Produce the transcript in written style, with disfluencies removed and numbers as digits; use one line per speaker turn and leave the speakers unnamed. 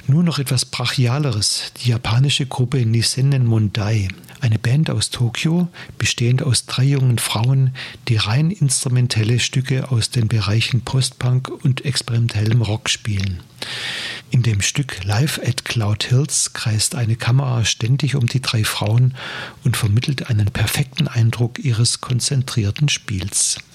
Nun noch etwas Brachialeres, die japanische Gruppe Nisennen Mondai, eine Band aus Tokio, bestehend aus 3 jungen Frauen, die rein instrumentelle Stücke aus den Bereichen Postpunk und experimentellem Rock spielen. In dem Stück Live at Cloud Hills kreist eine Kamera ständig um die 3 Frauen und vermittelt einen perfekten Eindruck ihres konzentrierten Spiels.